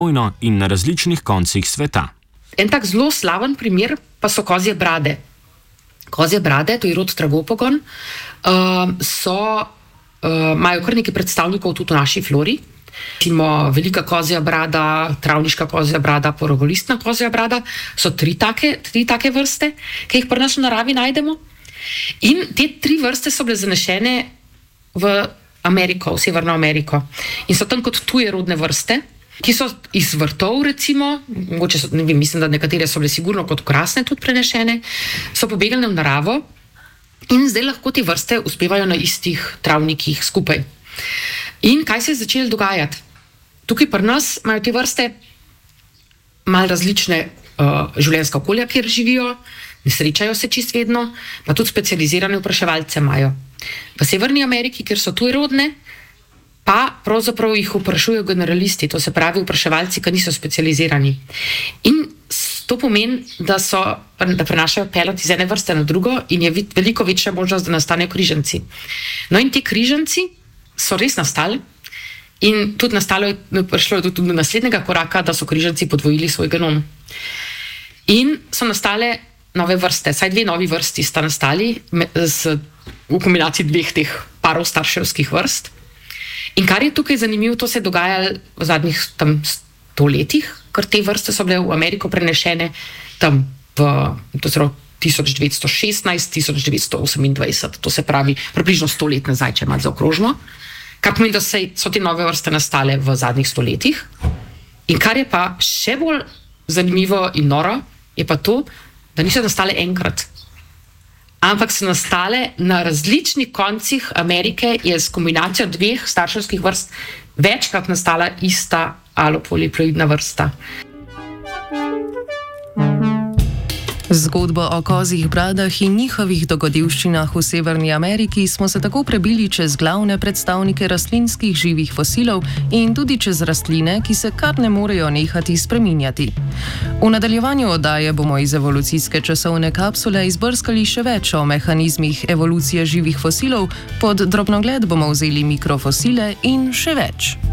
in na različnih koncih sveta. En tak zelo slaven primer pa so kozje brade. Kozje brade, to je rod Tragopogon, imajo kar nekaj predstavnikov tudi v naši flori. Recimo velika kozja brada, travniška kozja brada, porogolistna kozja brada, so tri take vrste, ki jih pri nas v naravi najdemo. In te tri vrste so bile zanešene v Ameriko, v Severno Ameriko. In so tam kot tuje rodne vrste, ki so iz vrtov, recimo, mogoče so, ne vem, mislim, da nekatere so bile sigurno kot krasne tudi prenešene, so pobegnile v naravo in zdaj lahko te vrste uspevajo na istih travnikih skupaj. In kaj se je začelo dogajati? Tukaj pri nas imajo te vrste malo različne življenjska okolja, kjer živijo, ne srečajo se čisto vedno, pa tudi specializirane vpraševalce imajo. V Severni Ameriki, kjer so tujerodne, pa pravzaprav jih vprašujejo generalisti, to se pravi vpraševalci, ki niso specializirani. In to pomeni, da prenašajo pelod iz ene vrste na drugo in je veliko večja možnost, da nastanejo križanci. No in ti križanci so res nastali in tudi prišlo je tudi do naslednjega koraka, da so križanci podvojili svoj genom. In so nastale nove vrste, saj dve novi vrsti sta nastali v kombinaciji dveh teh parov starševskih vrst. In kar je tukaj zanimivo, to se je dogajalo v zadnjih 100 letih, ker te vrste so bile v Ameriko prenešene tam v 1916, 1928, to se pravi približno 100 let nazaj, če malo zaokrožimo. Kar pomeni, da so te nove vrste nastale v zadnjih 100 letih. In kar je pa še bolj zanimivo in noro, je pa to, da niso nastale enkrat, ampak so nastale na različnih koncih Amerike, je s kombinacijo dveh starševskih vrst večkrat nastala ista alopoliploidna vrsta. Zgodbo o kozjih bradah in njihovih dogodivščinah v Severni Ameriki smo se tako prebili čez glavne predstavnike rastlinskih živih fosilov in tudi čez rastline, ki se kar ne morejo nehati spreminjati. V nadaljevanju oddaje bomo iz evolucijske časovne kapsule izbrskali še več o mehanizmih evolucije živih fosilov, pod drobnogled bomo vzeli mikrofosile in še več.